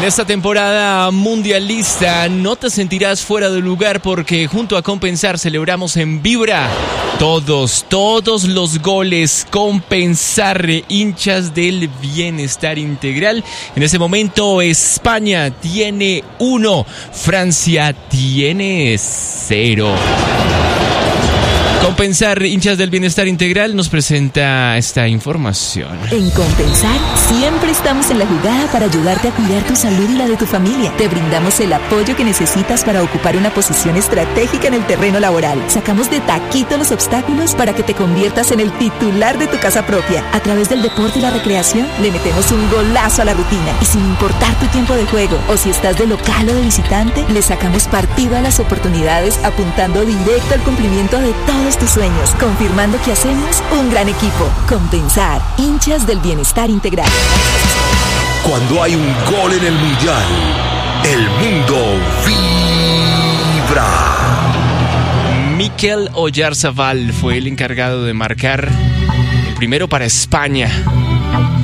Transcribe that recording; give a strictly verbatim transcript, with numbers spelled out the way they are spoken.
En esta temporada mundialista no te sentirás fuera de lugar porque junto a Compensar celebramos en Vibra todos, todos los goles. Compensar, hinchas del bienestar integral. En ese momento España tiene uno, Francia tiene cero. Compensar, hinchas del bienestar integral, nos presenta esta información. En Compensar siempre estamos en la jugada para ayudarte a cuidar tu salud y la de tu familia. Te brindamos el apoyo que necesitas para ocupar una posición estratégica en el terreno laboral. Sacamos de taquito los obstáculos para que te conviertas en el titular de tu casa propia. A través del deporte y la recreación le metemos un golazo a la rutina. Y sin importar tu tiempo de juego o si estás de local o de visitante, le sacamos partido a las oportunidades apuntando directo al cumplimiento de todos tus sueños, confirmando que hacemos un gran equipo. Compensar, hinchas del bienestar integral. Cuando hay un gol en el Mundial, el mundo vibra. Mikel Oyarzabal fue el encargado de marcar el primero para España.